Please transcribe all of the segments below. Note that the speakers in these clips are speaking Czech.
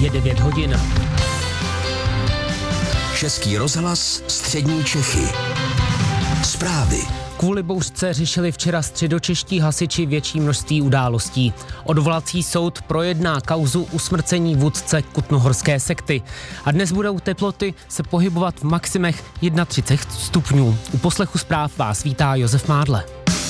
Je 9 hodin. Český rozhlas Střední Čechy. Zprávy. Kvůli bouřce řešili včera středočeští hasiči větší množství událostí. Odvolací soud projedná kauzu usmrcení vůdce kutnohorské sekty. A dnes budou teploty se pohybovat v maximech 31 stupňů. U poslechu zpráv vás vítá Josef Mádle.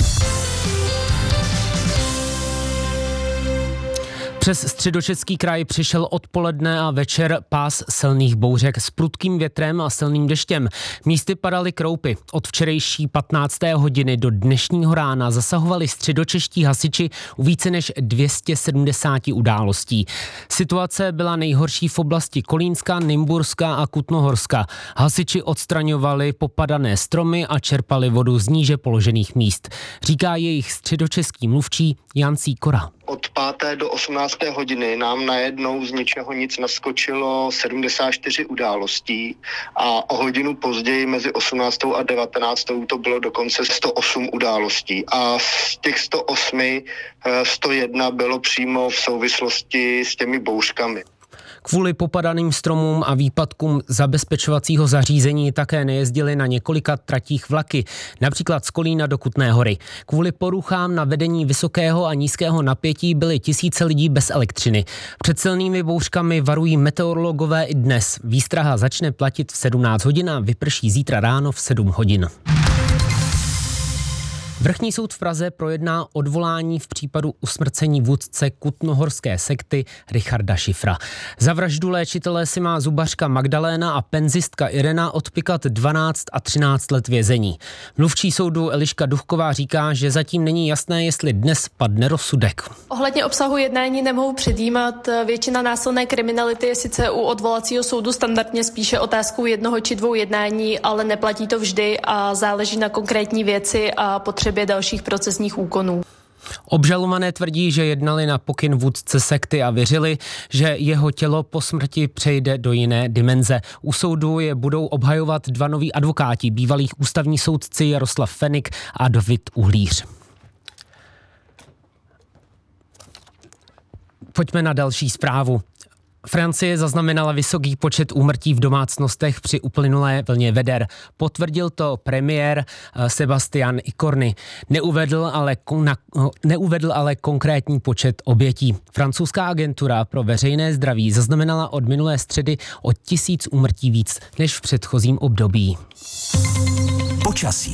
Přes Středočeský kraj přišel odpoledne a večer pás silných bouřek s prudkým větrem a silným deštěm. Místy padaly kroupy. Od včerejší 15. hodiny do dnešního rána zasahovali středočeští hasiči u více než 270 událostí. Situace byla nejhorší v oblasti Kolínska, Nymburska a Kutnohorska. Hasiči odstraňovali popadané stromy a čerpali vodu z níže položených míst. Říká jejich středočeský mluvčí Jan Sýkora. Od 5. do 18. hodiny nám najednou z ničeho nic naskočilo 74 událostí a o hodinu později mezi 18. a 19. to bylo dokonce 108 událostí. A z těch 108 101 bylo přímo v souvislosti s těmi bouřkami. Kvůli popadaným stromům a výpadkům zabezpečovacího zařízení také nejezdily na několika tratích vlaky, například z Kolína do Kutné Hory. Kvůli poruchám na vedení vysokého a nízkého napětí byly tisíce lidí bez elektřiny. Před silnými bouřkami varují meteorologové i dnes. Výstraha začne platit v 17 hodin a vyprší zítra ráno v 7 hodin. Vrchní soud v Praze projedná odvolání v případu usmrcení vůdce kutnohorské sekty Richarda Šifra. Za vraždu léčitele si má zubařka Magdaléna a penzistka Irena odpikat 12 a 13 let vězení. Mluvčí soudu Eliška Duchková říká, že zatím není jasné, jestli dnes padne rozsudek. Ohledně obsahu jednání nemohu předjímat. Většina násilné kriminality je sice u odvolacího soudu standardně spíše otázkou jednoho či dvou jednání, ale neplatí to vždy a záleží na konkrétní věci a potřebě dalších procesních úkonů. Obžalované tvrdí, že jednali na pokyn vůdce sekty a věřili, že jeho tělo po smrti přejde do jiné dimenze. U soudu je budou obhajovat dva noví advokáti, bývalí ústavní soudci Jaroslav Fenik a David Uhlíř. Pojďme na další zprávu. Francie zaznamenala vysoký počet úmrtí v domácnostech při uplynulé vlně veder. Potvrdil to premiér Sebastian Lecornu. Neuvedl ale konkrétní počet obětí. Francouzská agentura pro veřejné zdraví zaznamenala od minulé středy o 1000 úmrtí víc než v předchozím období. Počasí.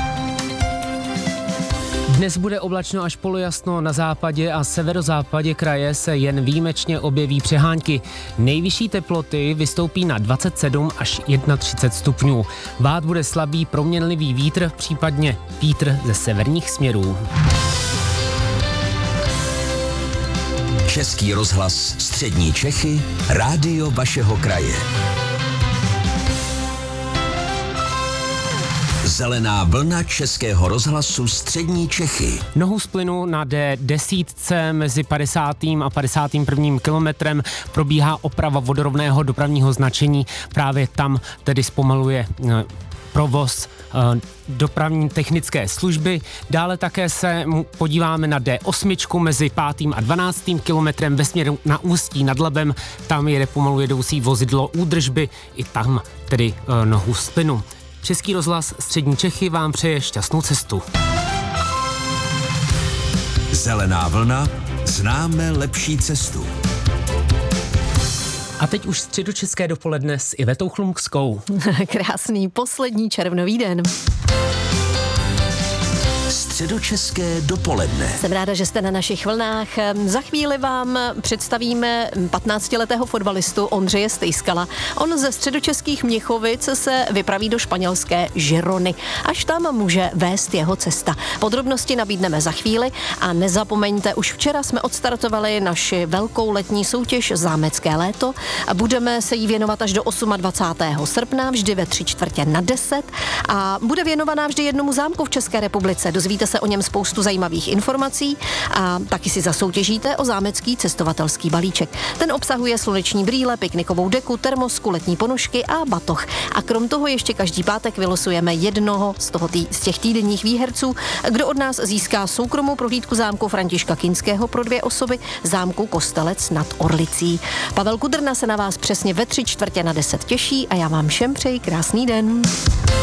Dnes bude oblačno až polojasno, na západě a severozápadě kraje se jen výjimečně objeví přehánky. Nejvyšší teploty vystoupí na 27 až 31 stupňů. Vát bude slabý proměnlivý vítr, případně vítr ze severních směrů. Český rozhlas Střední Čechy, rádio vašeho kraje. Zelená vlna Českého rozhlasu Střední Čechy. Nohu z plynu na D10 mezi 50. a 51. kilometrem probíhá oprava vodorovného dopravního značení. Právě tam tedy zpomaluje provoz dopravní technické služby. Dále také se podíváme na D8 mezi 5. a 12. kilometrem ve směru na Ústí nad Labem. Tam jede pomalu jedoucí vozidlo údržby, i tam tedy nohu z plynu. Český rozhlas Střední Čechy vám přeje šťastnou cestu. Zelená vlna, známe lepší cestu. A teď už středočeské dopoledne s Ivetou Chlumskou. Krásný poslední červnový den. Středočeské dopoledne. Jsem ráda, že jste na našich vlnách. Za chvíli vám představíme 15letého fotbalistu Ondřeje Stejskala. On ze středočeských Měchovic se vypraví do španělské Girony. Až tam může vést jeho cesta. Podrobnosti nabídneme za chvíli a nezapomeňte, už včera jsme odstartovali naši velkou letní soutěž Zámecké léto. Budeme se jí věnovat až do 28. srpna, vždy ve 9:45 a bude věnovaná vždy jednomu zámku v České republice. Dozvíte se se o něm spoustu zajímavých informací a taky si zasoutěžíte o zámecký cestovatelský balíček. Ten obsahuje sluneční brýle, piknikovou deku, termosku, letní ponožky a batoh. A krom toho ještě každý pátek vylosujeme jednoho z těch týdenních výherců, kdo od nás získá soukromou prohlídku zámku Františka Kinského pro 2 osoby, zámku Kostelec nad Orlicí. Pavel Kudrna se na vás přesně ve 9:45 těší a já vám všem přeji krásný den.